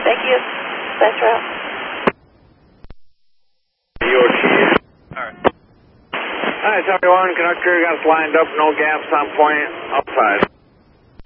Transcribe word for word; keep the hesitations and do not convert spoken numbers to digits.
Thank you. Nice route. U O T. Alright. Alright, everyone. Conductor got us lined up. No gaps on point. Outside.